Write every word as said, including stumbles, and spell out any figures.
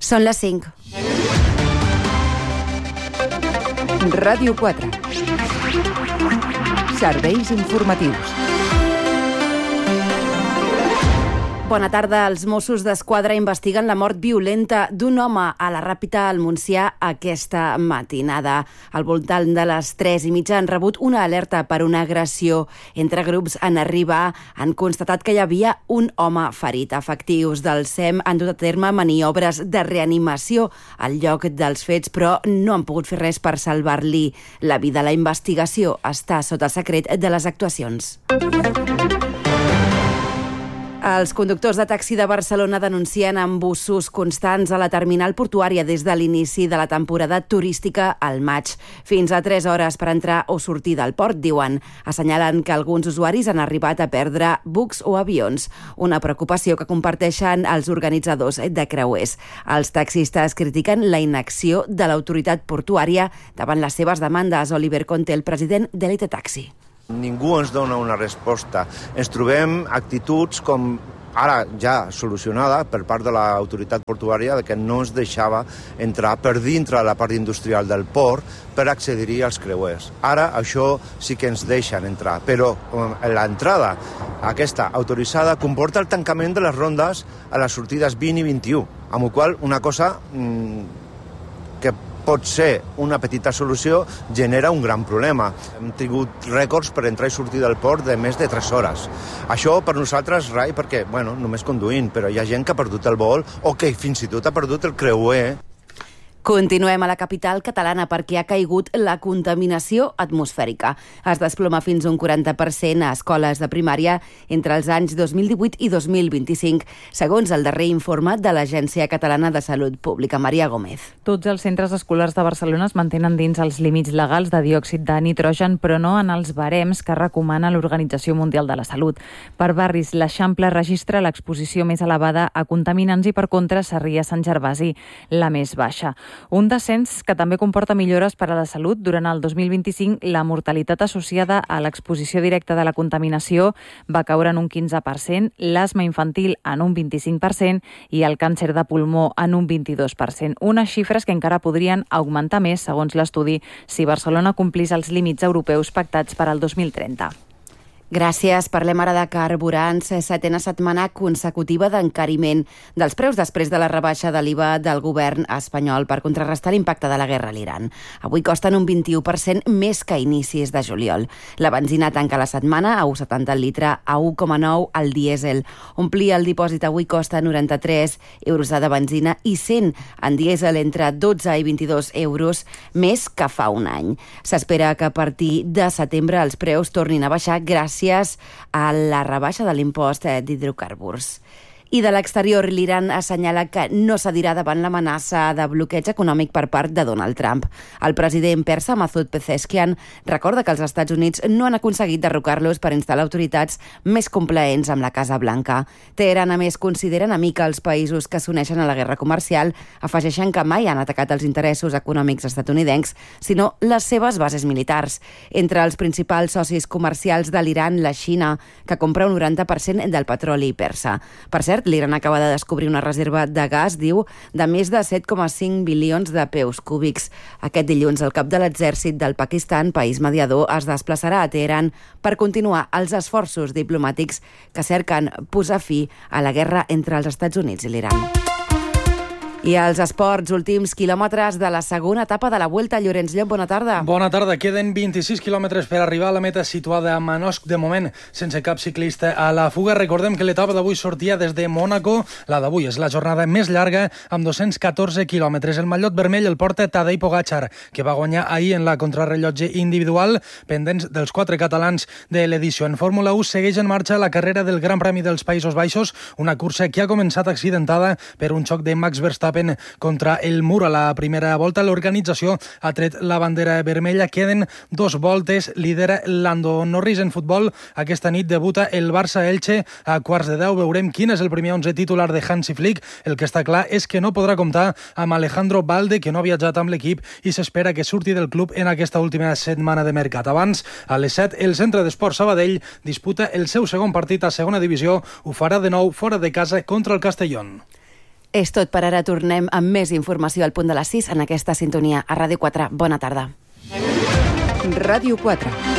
Són les cinc. Ràdio quatre. Serveis informatius. Bona tarda. Els Mossos d'Esquadra investiguen la mort violenta d'un home a la Ràpita al Montsià aquesta matinada. Al voltant de les tres i mitja han rebut una alerta per una agressió. Entre grups en arribar han constatat que hi havia un home ferit. Efectius del S E M han dut a terme maniobres de reanimació al lloc dels fets, però no han pogut fer res per salvar-li la vida. La investigació està sota secret de les actuacions. Els conductors de taxi de Barcelona denuncien embussos constants a la terminal portuària des de l'inici de la temporada turística al maig. Fins a tres hores per entrar o sortir del port, diuen. Assenyalen que alguns usuaris han arribat a perdre bucs o avions, una preocupació que comparteixen els organitzadors de creuers. Els taxistes critiquen la inacció de l'autoritat portuària davant les seves demandes. Oliver Conte, el president d'Elite Taxi. Ningú ens dona una resposta. Ens trobem actituds com ara ja solucionada per part de l'autoritat portuària de que no ens deixava entrar per dintre de la part industrial del port per accedir als creuers. Ara això sí que ens deixen entrar, però l'entrada aquesta autoritzada comporta el tancament de les rondes a les sortides vint i vint-i-u, amb la qual una cosa mmm, que pot ser una petita solució, genera un gran problema. Hem tingut rècords per entrar i sortir del port de més de tres hores. Això per nosaltres rai, perquè bueno, només conduint, però hi ha gent que ha perdut el vol o que fins i tot ha perdut el creuer. Continuem a la capital catalana perquè ha caigut la contaminació atmosfèrica. Es desploma fins un quaranta per cent a escoles de primària entre els anys dos mil divuit i dos mil vint-i-cinc, segons el darrer informe de l'Agència Catalana de Salut Pública. Maria Gómez. Tots els centres escolars de Barcelona es mantenen dins els límits legals de diòxid de nitrogen, però no en els barems que recomana l'Organització Mundial de la Salut. Per barris, l'Eixample registra l'exposició més elevada a contaminants i, per contra, Sarrià-Sant Gervasi, la més baixa. Un descens que també comporta millores per a la salut. Durant el dos mil vint-i-cinc, la mortalitat associada a l'exposició directa de la contaminació va caure en un quinze per cent, l'asma infantil en un vint-i-cinc per cent i el càncer de pulmó en un vint-i-dos per cent. Unes xifres que encara podrien augmentar més, segons l'estudi, si Barcelona complís els límits europeus pactats per al dos mil trenta. Gràcies. Parlem ara de carburants. Setena setmana consecutiva d'encariment dels preus després de la rebaixa de l'I V A del govern espanyol per contrarrestar l'impacte de la guerra a l'Iran. Avui costen un vint-i-u per cent més que a inicis de juliol. La benzina tanca la setmana a un coma setanta el litre, a un coma nou el dièsel. Omplir el dipòsit avui costa noranta-tres euros de benzina i cent en dièsel, entre dotze i vint-i-dos euros més que fa un any. S'espera que a partir de setembre els preus tornin a baixar gràcies a la rebaixa de l'impost d'hidrocarburs. I de l'exterior, l'Iran assenyala que no cedirà davant l'amenaça de bloqueig econòmic per part de Donald Trump. El president persa Masoud Pezeshkian recorda que els Estats Units no han aconseguit derrocar-los per instal·lar autoritats més complaents amb la Casa Blanca. Teheran, a més, considera enemic els països que s'uneixen a la guerra comercial, afegeixen que mai han atacat els interessos econòmics estatunidencs, sinó les seves bases militars. Entre els principals socis comercials de l'Iran, la Xina, que compra un noranta per cent del petroli persa. Per cert, l'Iran acaba de descobrir una reserva de gas, diu, de més de set coma cinc bilions de peus cúbics. Aquest dilluns, el cap de l'exèrcit del Pakistan, país mediador, es desplaçarà a Teheran per continuar els esforços diplomàtics que cerquen posar fi a la guerra entre els Estats Units i l'Iran. I els esports, últims quilòmetres de la segona etapa de la Vuelta. Llorenç Llop, bona tarda. Bona tarda. Queden vint-i-sis quilòmetres per arribar a la meta situada a Manosc, de moment, sense cap ciclista a la fuga. Recordem que l'etapa d'avui sortia des de Mònaco. La d'avui és la jornada més llarga, amb dos-cents catorze quilòmetres. El mallot vermell el porta Tadej Pogačar, que va guanyar ahir en la contrarrellotge individual, pendents dels quatre catalans de l'edició. En Fórmula u segueix en marxa la carrera del Gran Premi dels Països Baixos, una cursa que ha començat accidentada per un xoc de Max Verstappen contra el mur a la primera volta. L'organització ha tret la bandera vermella. Queden dos voltes. Lidera Lando Norris. En futbol, aquesta nit debuta el Barça-Elche a quarts de deu. Veurem quin és el primer onze titular de Hansi Flick. El que està clar és que no podrà comptar amb Alejandro Balde, que no ha viatjat amb l'equip i s'espera que surti del club en aquesta última setmana de mercat. Abans, a les set, el Centre d'Esports Sabadell disputa el seu segon partit a segona divisió. Ho farà de nou fora de casa contra el Castellón. És tot per ara. Tornem amb més informació al punt de les sis en aquesta sintonia a Ràdio quatre. Bona tarda. Ràdio quatre.